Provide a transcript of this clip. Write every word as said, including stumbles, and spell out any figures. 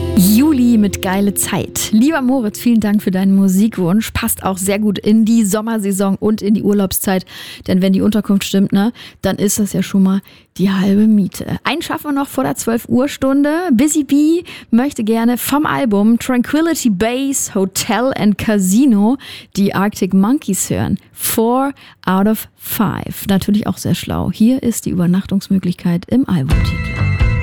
Juli mit geile Zeit. Lieber Moritz, vielen Dank für deinen Musikwunsch. Passt auch sehr gut in die Sommersaison und in die Urlaubszeit. Denn wenn die Unterkunft stimmt, ne, dann ist das ja schon mal die halbe Miete. Einen schaffen wir noch vor der zwölf Uhr Stunde. Busy Bee möchte gerne vom Album Tranquility Base, Hotel and Casino die Arctic Monkeys hören. Four out of five. Natürlich auch sehr schlau. Hier ist die Übernachtungsmöglichkeit im Albumtitel.